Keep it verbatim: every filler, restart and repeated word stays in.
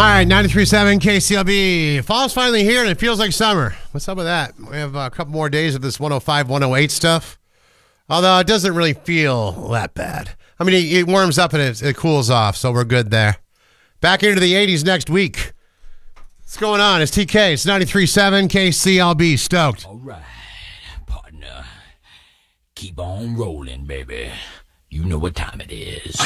right, ninety-three point seven K C L B. Fall's finally here, and it feels like summer. What's up with that? We have a couple more days of this one oh five, one oh eight stuff. Although it doesn't really feel that bad. I mean, it, it warms up and it, it cools off, so we're good there. Back into the eighties next week. What's going on? It's T K. It's ninety-three point seven K C L B. Stoked. All right, partner. Keep on rolling, baby. You know what time it is.